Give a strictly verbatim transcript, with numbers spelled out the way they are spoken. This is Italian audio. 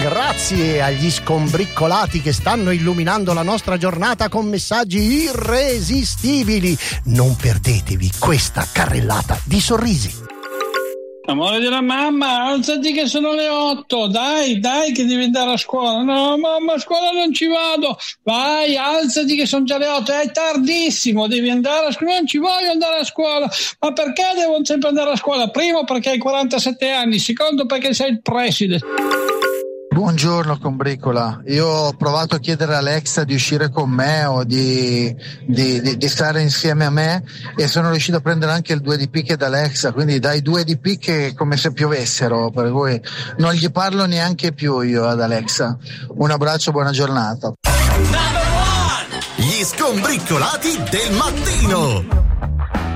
Grazie agli scombriccolati che stanno illuminando la nostra giornata con messaggi irresistibili. Non perdetevi questa carrellata di sorrisi. Amore della mamma, alzati che sono le otto, dai, dai che devi andare a scuola. No mamma, a scuola non ci vado. Vai, alzati che sono già le otto, è tardissimo, devi andare a scuola. Non ci voglio andare a scuola. Ma perché devo sempre andare a scuola? Primo perché hai quarantasette anni, secondo perché sei il preside. Buongiorno combricola, io ho provato a chiedere a Alexa di uscire con me o di, di, di, di stare insieme a me e sono riuscito a prendere anche il due D P che da Alexa, quindi dai due D P che come se piovessero, per cui non gli parlo neanche più io ad Alexa. Un abbraccio, buona giornata. Gli scombriccolati del mattino.